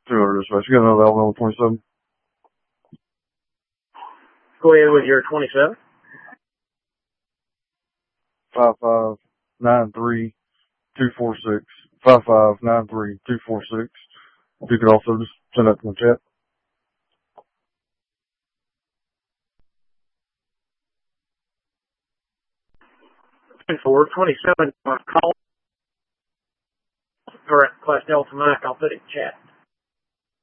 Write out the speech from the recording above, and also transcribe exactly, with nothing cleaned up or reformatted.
Two hundred dispatch. You got another Alabama twenty-seven? Go ahead with your twenty-seven. Five five nine three two four six. Five five nine three two four six. You could also just send that to the chat. four twenty-seven, call. Correct, Class Delta Mike. I'll put it in chat.